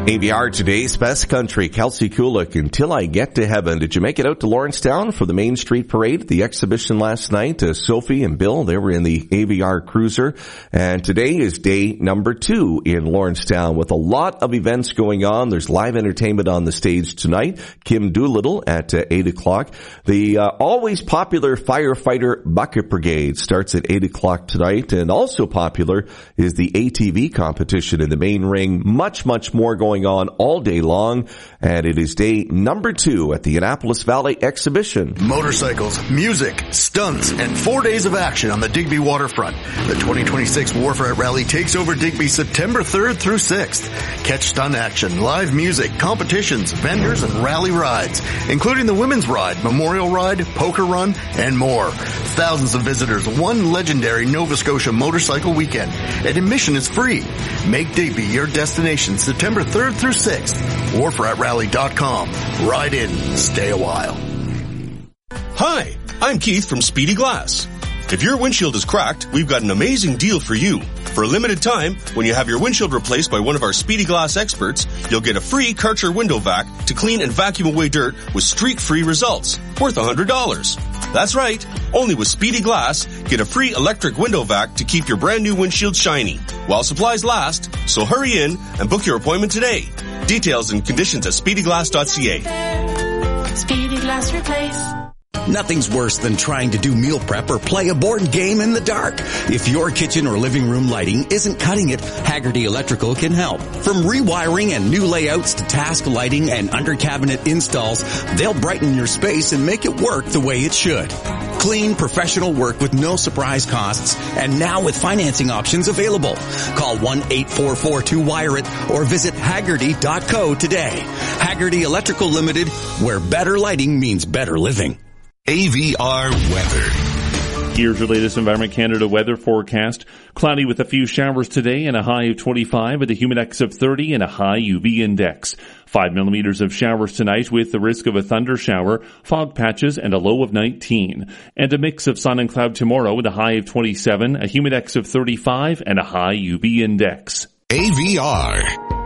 AVR today's best country, Kelsey Kulik, Until I Get to Heaven. Did you make it out to Lawrencetown for the Main Street Parade, the exhibition last night? Sophie and Bill, they were in the AVR Cruiser. And today is day number 2 in Lawrencetown with a lot of events going on. There's live entertainment on the stage tonight. Kim Doolittle at 8 o'clock. The always popular Firefighter Bucket Brigade starts at 8 o'clock tonight. And also popular is the ATV competition in the main ring. Much more going on all day long, and it is day number 2 at the Annapolis Valley Exhibition. Motorcycles, music, stunts, and 4 days of action on the Digby waterfront. The 2026 Wharf Rat Rally takes over Digby September 3rd through 6th. Catch stunt action, live music, competitions, vendors, and rally rides, including the Women's Ride, Memorial Ride, Poker Run, and more. Thousands of visitors, one legendary Nova Scotia motorcycle weekend, and admission is free. Make Digby your destination September 3rd through 6th. WharfRatRally.com. Ride in, stay a while. Hi, I'm Keith from Speedy Glass. If your windshield is cracked, we've got an amazing deal for you. For a limited time, when you have your windshield replaced by one of our Speedy Glass experts, you'll get a free Karcher window vac to clean and vacuum away dirt with streak-free results, worth $100. That's right, only with Speedy Glass, get a free electric window vac to keep your brand new windshield shiny, while supplies last, so hurry in and book your appointment today. Details and conditions at speedyglass.ca. Speedy Glass Replace. Nothing's worse than trying to do meal prep or play a board game in the dark. If your kitchen or living room lighting isn't cutting it, Haggerty Electrical can help. From rewiring and new layouts to task lighting and under-cabinet installs, they'll brighten your space and make it work the way it should. Clean, professional work with no surprise costs, and now with financing options available. Call 1-844-2-WIRE-IT or visit Haggerty.co today. Haggerty Electrical Limited, where better lighting means better living. AVR weather. Here's your latest Environment Canada weather forecast. Cloudy with a few showers today and a high of 25 with a humidex of 30 and a high UV index. 5 millimeters of showers tonight with the risk of a thunder shower, fog patches, and a low of 19. And a mix of sun and cloud tomorrow with a high of 27, a humidex of 35, and a high UV index. AVR.